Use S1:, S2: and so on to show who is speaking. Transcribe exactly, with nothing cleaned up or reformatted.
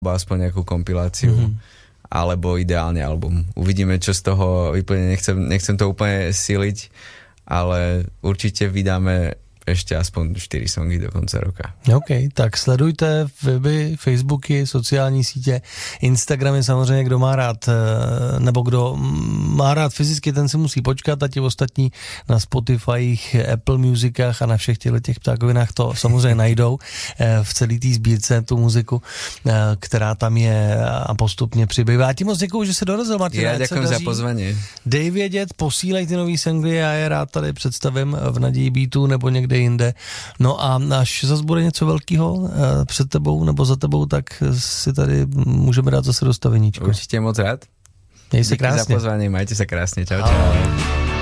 S1: alebo aspoň nejakú kompiláciu, mm-hmm. alebo ideálne album. Uvidíme, čo z toho vyplne. Nechcem, nechcem to úplne siliť, ale určite vydáme ještě aspoň čtyři songy do konce roka.
S2: OK, tak sledujte weby, Facebooky, sociální sítě, Instagramy samozřejmě, kdo má rád, nebo kdo má rád fyzicky, ten si musí počkat a ti ostatní na Spotifyích, Apple Musicách a na všech těchto těch ptákovinách to samozřejmě najdou v celé té sbírce tu muziku, která tam je a postupně přibývá. Já ti moc děkuju, že jsi dorazil, Martin.
S1: Já děkuji za pozvání.
S2: Dej vědět, posílej ty nový singly, já je rád tady představím v Naději Beatu nebo někde jinde. No a až zase bude něco velkého před tebou nebo za tebou, tak si tady můžeme dát zase dostaveníčko.
S1: Určitě moc rád.
S2: Měj se
S1: Díky
S2: krásně.
S1: za pozvání, majte se krásně. Čau, čau.